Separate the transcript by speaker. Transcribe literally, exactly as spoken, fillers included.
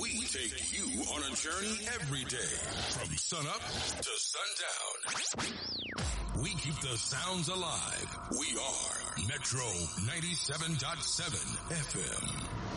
Speaker 1: We take you on a journey every day from sunup to sundown. We keep the sounds alive. We are Metro ninety-seven point seven F M.